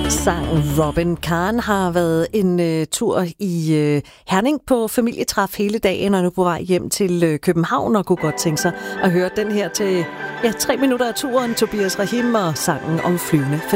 Sangen Robin. Karen har været en tur i Herning på familietræf hele dagen, og nu på vej hjem til København, og kunne godt tænke sig at høre den her til 3 minutter af turen. Tobias Rahim og sangen om flyvende